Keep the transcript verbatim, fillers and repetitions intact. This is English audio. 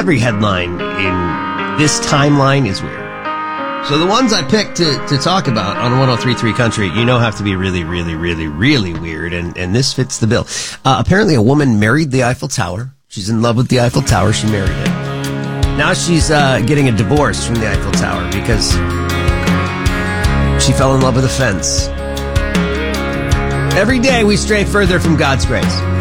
every headline in this timeline is weird. So the ones I picked to, to talk about on one oh three point three Country, you know, have to be really, really, really, really weird, and, and this fits the bill. Uh, apparently a woman married the Eiffel Tower. She's in love with the Eiffel Tower. She married it. Now she's uh, getting a divorce from the Eiffel Tower because she fell in love with a fence. Every day we stray further from God's grace.